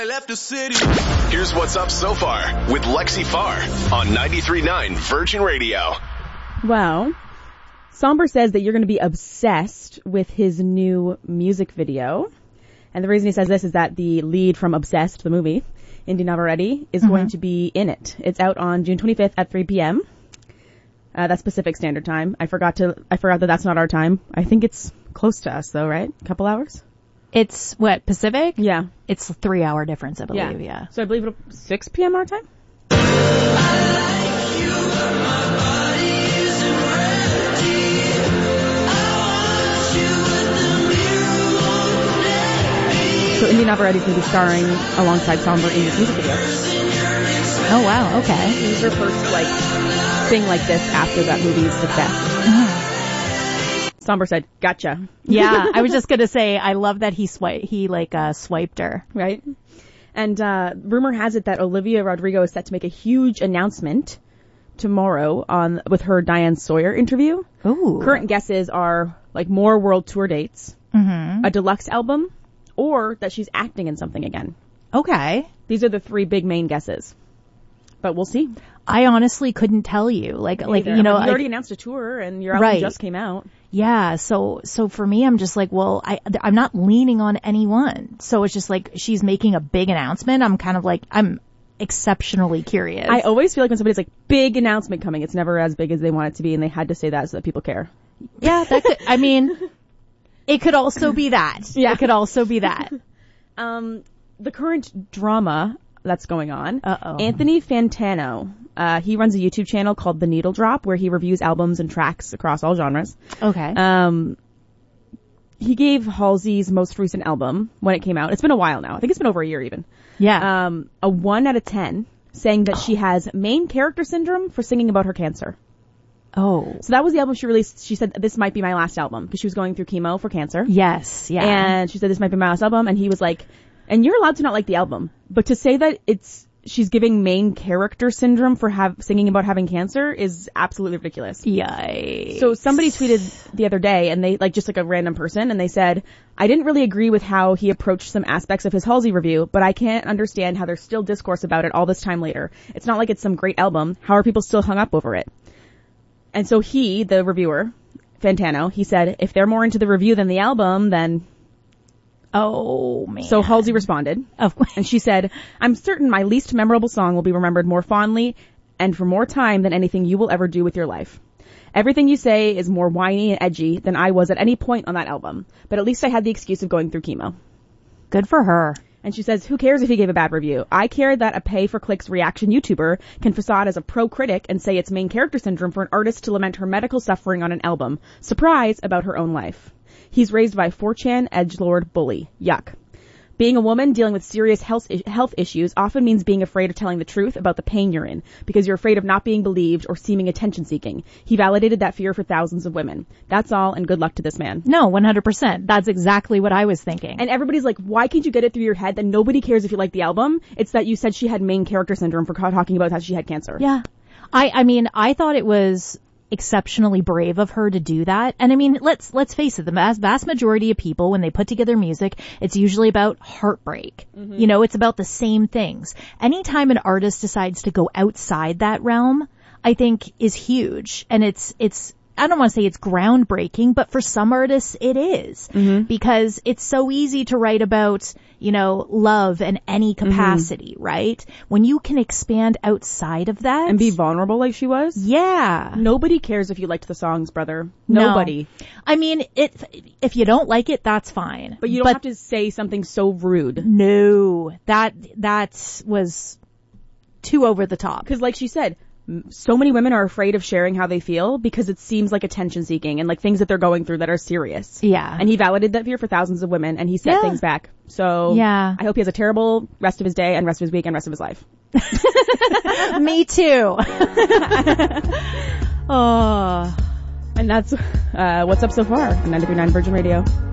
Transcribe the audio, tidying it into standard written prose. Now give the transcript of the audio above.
I left the city. Here's what's up so far with Lexi Farr on 93.9 Virgin Radio. Well, Somber says that you're going to be obsessed with his new music video. And the reason he says this is that the lead from Obsessed, the movie, Indy Navarrete, is going to be in it. It's out on June 25th at 3 p.m. That's Pacific Standard Time. I forgot that that's not our time. I think it's close to us though, right? A couple hours? It's what, Pacific? Yeah. It's a 3-hour difference, I believe, yeah. So I believe it'll 6 p.m. our time? So Indy Navarrete is going to be starring alongside Somber in this music video. Oh, wow, okay. This is her first, thing like this after that movie's success. Somber said, gotcha. Yeah, I was just going to say, I love that he swiped her. Right? And rumor has it that Olivia Rodrigo is set to make a huge announcement tomorrow with her Diane Sawyer interview. Ooh. Current guesses are more world tour dates, a deluxe album, or that she's acting in something again. Okay. These are the 3 big main guesses. But we'll see. I honestly couldn't tell you. You already announced a tour and your album just came out. Yeah, so for me, I'm just I'm not leaning on anyone. So it's just she's making a big announcement. I'm kind of I'm exceptionally curious. I always feel like when somebody's big announcement coming, it's never as big as they want it to be, and they had to say that so that people care. Yeah, it could also be that. Yeah. It could also be that. The current drama that's going on. Uh-oh. Anthony Fantano. He runs a YouTube channel called The Needle Drop where he reviews albums and tracks across all genres. Okay. He gave Halsey's most recent album when it came out. It's been a while now. I think it's been over a year even. Yeah. A 1 out of 10, saying that she has main character syndrome for singing about her cancer. Oh. So that was the album she released. She said, this might be my last album because she was going through chemo for cancer. Yes. Yeah. And she said, this might be my last album. And he was like, and you're allowed to not like the album, but to say that she's giving main character syndrome for singing about having cancer is absolutely ridiculous. Yikes. So somebody tweeted the other day, and they just a random person, and they said, I didn't really agree with how he approached some aspects of his Halsey review, but I can't understand how there's still discourse about it all this time later. It's not like it's some great album. How are people still hung up over it? And so he, the reviewer, Fantano, he said, if they're more into the review than the album, then... Oh, man. So Halsey responded, and she said, I'm certain my least memorable song will be remembered more fondly and for more time than anything you will ever do with your life. Everything you say is more whiny and edgy than I was at any point on that album, but at least I had the excuse of going through chemo. Good for her. And she says, who cares if he gave a bad review? I care that a pay-for-clicks reaction YouTuber can facade as a pro-critic and say it's main character syndrome for an artist to lament her medical suffering on an album. Surprise about her own life. He's raised by 4chan edgelord bully. Yuck. Being a woman dealing with serious health issues often means being afraid of telling the truth about the pain you're in because you're afraid of not being believed or seeming attention-seeking. He validated that fear for thousands of women. That's all, and good luck to this man. No, 100%. That's exactly what I was thinking. And everybody's like, why can't you get it through your head that nobody cares if you like the album? It's that you said she had main character syndrome for talking about how she had cancer. Yeah. I thought it was exceptionally brave of her to do that. And let's face it, the vast majority of people, when they put together music, it's usually about heartbreak. Mm-hmm. It's about the same things. Anytime an artist decides to go outside that realm, I think is huge. And it's I don't want to say it's groundbreaking, but for some artists it is. Mm-hmm. Because it's so easy to write about, love in any capacity, mm-hmm. right? When you can expand outside of that. And be vulnerable like she was? Yeah. Nobody cares if you liked the songs, brother. Nobody. No. If you don't like it, that's fine. But you don't have to say something so rude. No. That was too over the top. Because like she said, so many women are afraid of sharing how they feel because it seems like attention seeking and things that they're going through that are serious. Yeah. And he validated that fear for thousands of women and he set things back. So yeah. I hope he has a terrible rest of his day and rest of his week and rest of his life. Me too. Oh. And that's what's up so far on 93.9 Virgin Radio.